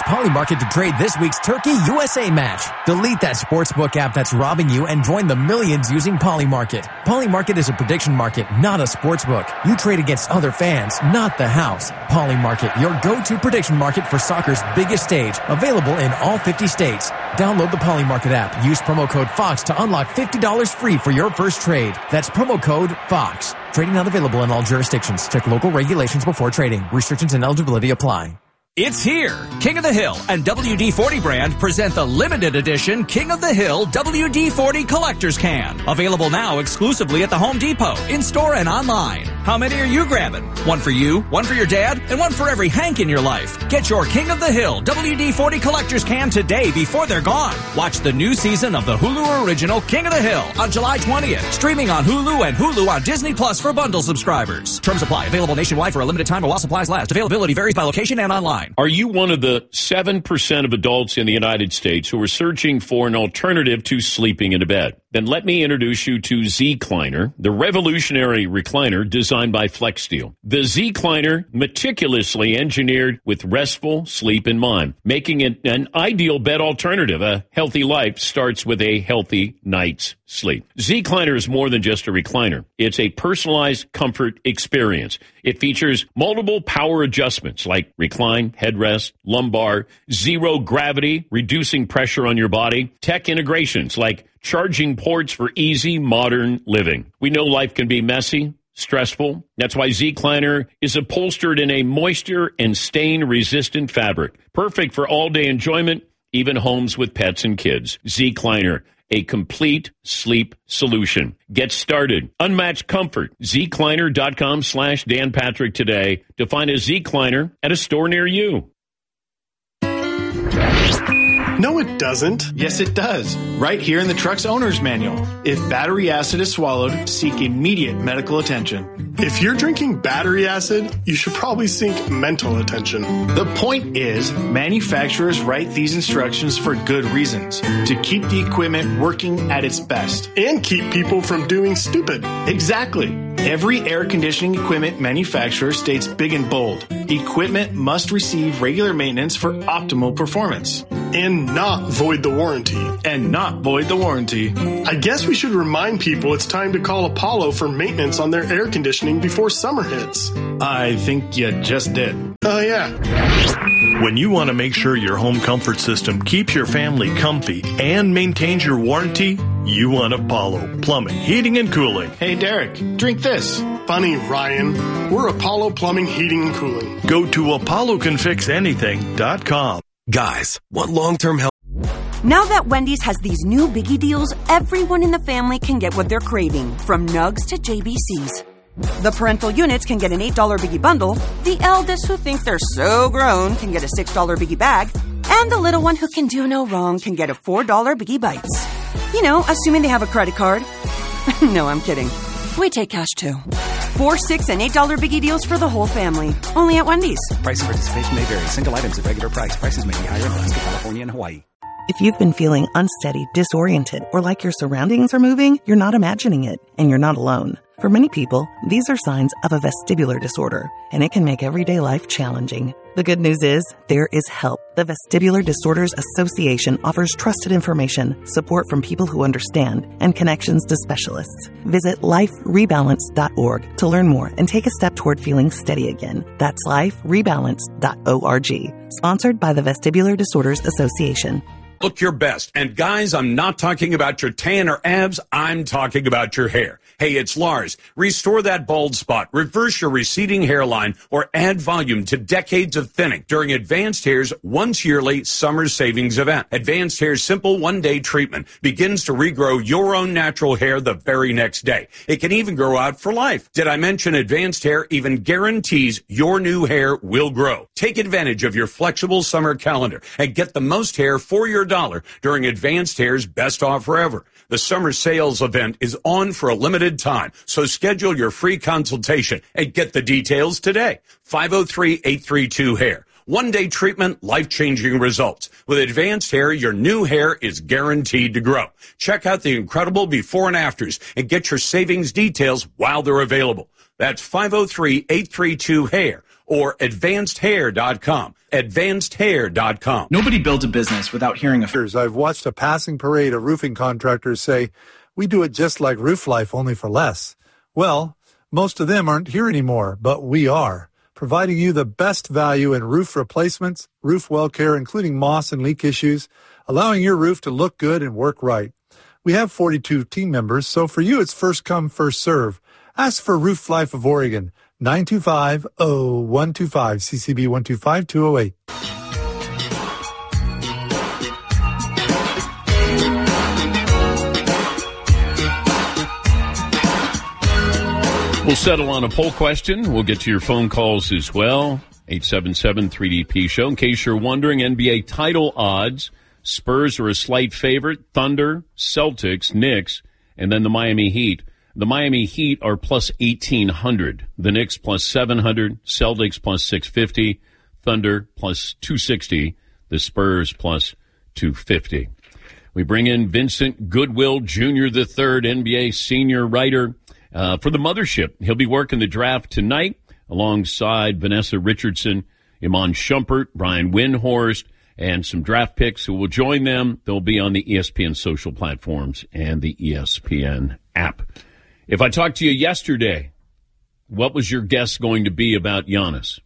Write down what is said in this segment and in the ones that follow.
Poly Market to trade this week's Turkey USA match. Delete that sportsbook app that's robbing you and join the millions using Poly Market. Poly Market is a prediction market, not a sportsbook. You trade against other fans, not the house. Poly Market, your go-to prediction market for soccer's biggest stage. Available in all 50 states. Download the Poly Market app. Use promo code FOX to unlock $50 free for your first trade. That's promo code FOX. Trading not available in all jurisdictions. Check local regulations before trading. Restrictions and eligibility apply. It's here. King of the Hill and WD-40 brand present the limited edition King of the Hill WD-40 Collector's Can. Available now exclusively at the Home Depot, in-store and online. How many are you grabbing? One for you, one for your dad, and one for every Hank in your life. Get your King of the Hill WD-40 Collector's Can today before they're gone. Watch the new season of the Hulu original King of the Hill on July 20th. Streaming on Hulu and Hulu on Disney Plus for bundle subscribers. Terms apply. Available nationwide for a limited time while supplies last. Availability varies by location and online. Are you one of the 7% of adults in the United States who are searching for an alternative to sleeping in a bed? Then let me introduce you to Z-Cliner, the revolutionary recliner designed by FlexSteel. The Z-Cliner, meticulously engineered with restful sleep in mind, making it an ideal bed alternative. A healthy life starts with a healthy night's sleep. Z-Cliner is more than just a recliner. It's a personalized comfort experience. It features multiple power adjustments like recline, headrest, lumbar, zero gravity, reducing pressure on your body, tech integrations like charging ports for easy modern living. We know life can be messy, stressful. That's why Z-Cliner is upholstered in a moisture and stain-resistant fabric. Perfect for all-day enjoyment, even homes with pets and kids. Z-Cliner, a complete sleep solution. Get started. Unmatched comfort. ZCliner.com/Dan Patrick today to find a Z-Cliner at a store near you. No, it doesn't. Yes, it does. Right here in the truck's owner's manual. If battery acid is swallowed, seek immediate medical attention. If you're drinking battery acid, you should probably seek mental attention. The point is, manufacturers write these instructions for good reasons. To keep the equipment working at its best. And keep people from doing stupid. Exactly. Every air conditioning equipment manufacturer states big and bold. Equipment must receive regular maintenance for optimal performance. And not void the warranty. And not void the warranty. I guess we should remind people it's time to call Apollo for maintenance on their air conditioning before summer hits. I think you just did. Oh, yeah. When you want to make sure your home comfort system keeps your family comfy and maintains your warranty, you want Apollo Plumbing, Heating, and Cooling. Hey, Derek, drink this. Funny, Ryan. We're Apollo Plumbing, Heating, and Cooling. Go to ApolloCanFixAnything.com. Guys, want long-term help? Now that Wendy's has these new biggie deals, everyone in the family can get what they're craving, from Nugs to JBCs. The parental units can get an $8 biggie bundle, the eldest who think they're so grown can get a $6 biggie bag, and the little one who can do no wrong can get a $4 biggie bites. You know, assuming they have a credit card. No, I'm kidding. We take cash too. $4, $6, and $8 biggie deals for the whole family. Only at Wendy's. Price and participation may vary. Single items at regular price. Prices may be higher in Alaska, California, and Hawaii. If you've been feeling unsteady, disoriented, or like your surroundings are moving, you're not imagining it, and you're not alone. For many people, these are signs of a vestibular disorder, and it can make everyday life challenging. The good news is, there is help. The Vestibular Disorders Association offers trusted information, support from people who understand, and connections to specialists. Visit liferebalance.org to learn more and take a step toward feeling steady again. That's liferebalance.org. Sponsored by the Vestibular Disorders Association. Look your best. And guys, I'm not talking about your tan or abs. I'm talking about your hair. Hey, it's Lars. Restore that bald spot, reverse your receding hairline, or add volume to decades of thinning during Advanced Hair's once yearly summer savings event. Advanced Hair's simple one-day treatment begins to regrow your own natural hair the very next day. It can even grow out for life. Did I mention Advanced Hair even guarantees your new hair will grow? Take advantage of your flexible summer calendar and get the most hair for your dollar during Advanced Hair's best offer ever. The summer sales event is on for a limited time, so schedule your free consultation and get the details today. 503-832-HAIR. One-day treatment, life-changing results. With Advanced Hair, your new hair is guaranteed to grow. Check out the incredible before and afters and get your savings details while they're available. That's 503-832-HAIR. or advancedhair.com. Advancedhair.com. Nobody builds a business without hearing a... I've watched a passing parade of roofing contractors say, we do it just like Roof Life, only for less. Well, most of them aren't here anymore, but we are, providing you the best value in roof replacements, roof well care, including moss and leak issues, allowing your roof to look good and work right. We have 42 team members, so for you it's first come, first serve. Ask for Roof Life of Oregon, 925-0125, CCB 125208. We'll settle on a poll question. We'll get to your phone calls as well. 877-3DP-SHOW. In case you're wondering, NBA title odds. Spurs are a slight favorite. Thunder, Celtics, Knicks, and then the Miami Heat. The Miami Heat are plus 1,800. The Knicks plus 700. Celtics plus 650. Thunder plus 260. The Spurs plus 250. We bring in Vincent Goodwill Jr. III, NBA senior writer for the Mothership. He'll be working the draft tonight alongside Vanessa Richardson, Iman Shumpert, Brian Windhorst, and some draft picks who will join them. They'll be on the ESPN social platforms and the ESPN app. If I talked to you yesterday, what was your guess going to be about Giannis?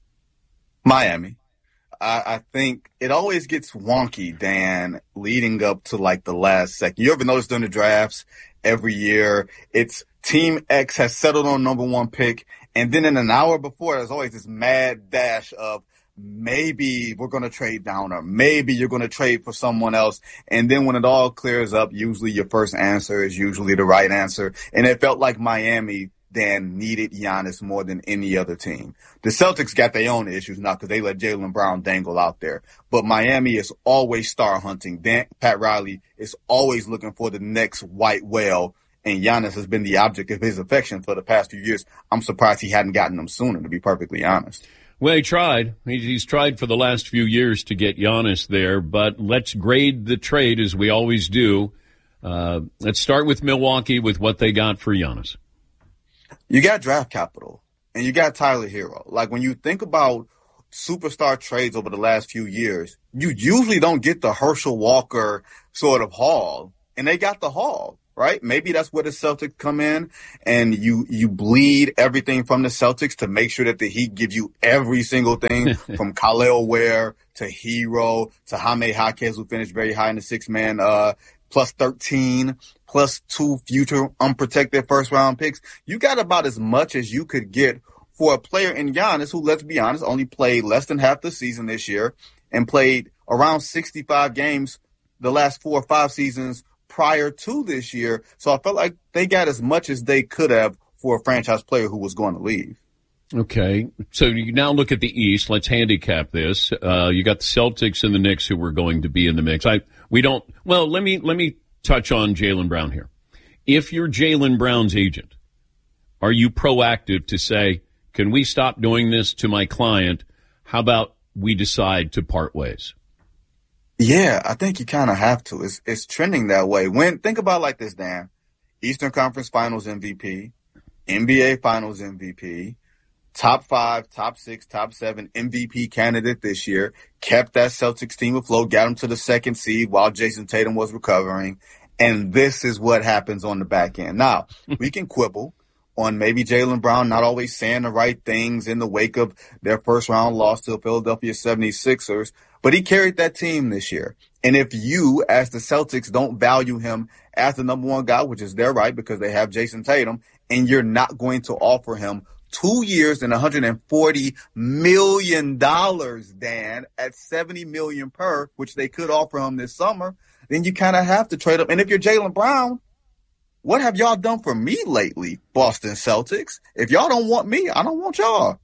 Miami. I think it always gets wonky, Dan, leading up to like the last second. You ever notice during the drafts every year, it's Team X has settled on number one pick, and then in an hour before, there's always this mad dash of maybe we're going to trade down or maybe you're going to trade for someone else. And then when it all clears up, usually your first answer is usually the right answer. And it felt like Miami, Dan, needed Giannis more than any other team. The Celtics got their own issues now because they let Jaylen Brown dangle out there. But Miami is always star hunting. Pat Riley is always looking for the next white whale. And Giannis has been the object of his affection for the past few years. I'm surprised he hadn't gotten them sooner, to be perfectly honest. Well, he tried. He's tried for the last few years to get Giannis there, but let's grade the trade as we always do. Let's start with Milwaukee with what they got for Giannis. You got draft capital, and you got Tyler Hero. Like, when you think about superstar trades over the last few years, you usually don't get the Herschel Walker sort of haul, and they got the haul. Right? Maybe that's where the Celtics come in and you bleed everything from the Celtics to make sure that the Heat gives you every single thing from Khalil Ware to Hero to Jaime Jaquez, who finished very high in the six-man, plus 13, plus 2 future unprotected first-round picks. You got about as much as you could get for a player in Giannis who, let's be honest, only played less than half the season this year and played around 65 games the last 4 or 5 seasons prior to this year. So I felt like they got as much as they could have for a franchise player who was going to leave. Okay. So you now look at the East. Let's handicap this. You got the Celtics and the Knicks who were going to be in the mix. Let me touch on Jaylen Brown here. If you're Jaylen Brown's agent, are you proactive to say, can we stop doing this to my client? How about we decide to part ways? Yeah, I think you kind of have to. It's trending that way. Think about it like this, Dan. Eastern Conference Finals MVP, NBA Finals MVP, top 5, top 6, top 7 MVP candidate this year, kept that Celtics team afloat, got them to the 2nd seed while Jason Tatum was recovering. And this is what happens on the back end. Now, we can quibble on maybe Jaylen Brown not always saying the right things in the wake of their first-round loss to the Philadelphia 76ers, but he carried that team this year. And if you, as the Celtics, don't value him as the number one guy, which is their right because they have Jason Tatum, and you're not going to offer him 2 years and $140 million, Dan, at $70 million per, which they could offer him this summer, then you kind of have to trade him. And if you're Jaylen Brown, what have y'all done for me lately, Boston Celtics? If y'all don't want me, I don't want y'all.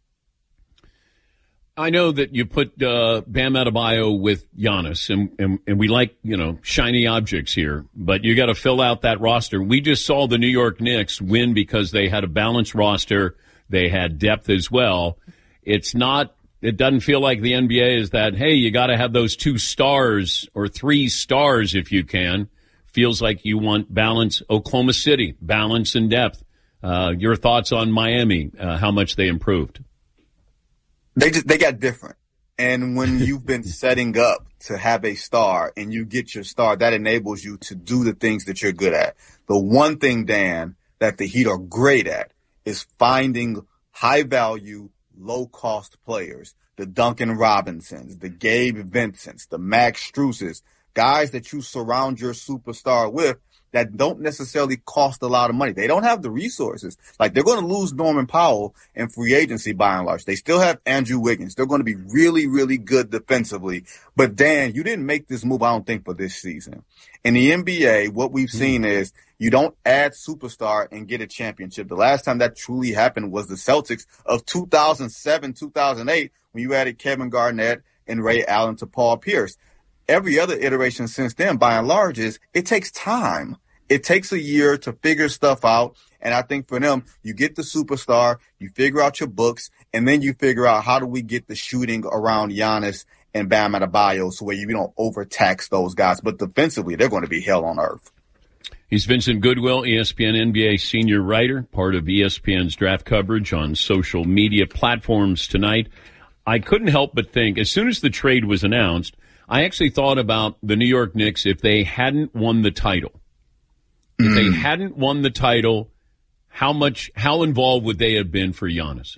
I know that you put Bam Adebayo with Giannis, and we like, shiny objects here, but you got to fill out that roster. We just saw the New York Knicks win because they had a balanced roster. They had depth as well. It doesn't feel like the NBA is that, hey, you got to have those 2 stars or 3 stars if you can. Feels like you want balance. Oklahoma City, balance and depth. Your thoughts on Miami, how much they improved? They got different. And when you've been setting up to have a star and you get your star, that enables you to do the things that you're good at. The one thing, Dan, that the Heat are great at is finding high-value, low-cost players. The Duncan Robinsons, the Gabe Vincents, the Max Struses, guys that you surround your superstar with that don't necessarily cost a lot of money. They don't have the resources. Like, they're going to lose Norman Powell in free agency by and large. They still have Andrew Wiggins. They're going to be really, really good defensively. But, Dan, you didn't make this move, I don't think, for this season. In the NBA, what we've seen is you don't add superstar and get a championship. The last time that truly happened was the Celtics of 2007, 2008, when you added Kevin Garnett and Ray Allen to Paul Pierce. Every other iteration since then, by and large, is it takes time. It takes a year to figure stuff out. And I think for them, you get the superstar, you figure out your books, and then you figure out how do we get the shooting around Giannis and Bam Adebayo so where you don't overtax those guys. But defensively, they're going to be hell on earth. He's Vincent Goodwill, ESPN NBA senior writer, part of ESPN's draft coverage on social media platforms tonight. I couldn't help but think, as soon as the trade was announced, I actually thought about the New York Knicks if they hadn't won the title. If they hadn't won the title, how involved would they have been for Giannis?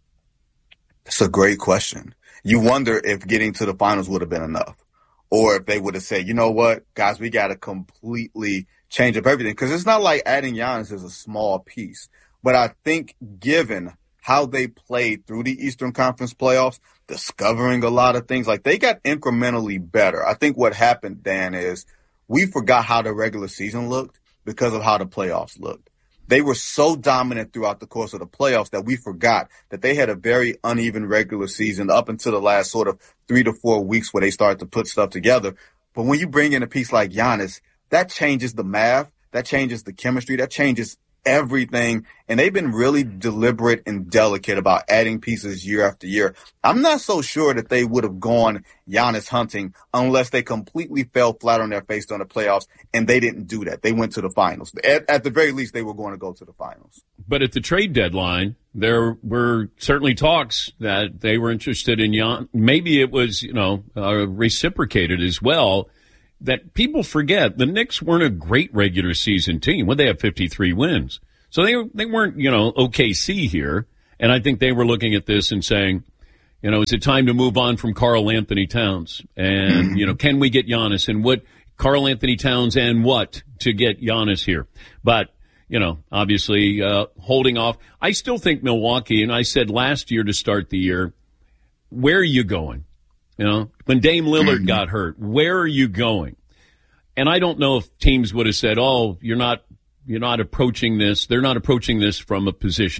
That's a great question. You wonder if getting to the finals would have been enough. Or if they would have said, you know what, guys, we got to completely change up everything. Because it's not like adding Giannis is a small piece. But I think given how they played through the Eastern Conference playoffs, discovering a lot of things, like they got incrementally better. I think what happened, Dan, is we forgot how the regular season looked because of how the playoffs looked. They were so dominant throughout the course of the playoffs that we forgot that they had a very uneven regular season up until the last sort of 3 to 4 weeks where they started to put stuff together. But when you bring in a piece like Giannis, that changes the math, that changes the chemistry, that changes everything. And they've been really deliberate and delicate about adding pieces year after year. I'm not so sure that they would have gone Giannis hunting unless they completely fell flat on their face during the playoffs, and they didn't do that. They went to the finals. At the very least, they were going to go to the finals. But at the trade deadline, there were certainly talks that they were interested in Giannis. Maybe it was, reciprocated as well. That people forget the Knicks weren't a great regular season team. Well, they have 53 wins. So they weren't, OKC here. And I think they were looking at this and saying, is it time to move on from Karl Anthony Towns? And, can we get Giannis? And what Karl Anthony Towns and what to get Giannis here? But, obviously holding off. I still think Milwaukee, and I said last year to start the year, where are you going? When Dame Lillard got hurt, where are you going? And I don't know if teams would have said, "Oh, you're not approaching this." They're not approaching this from a position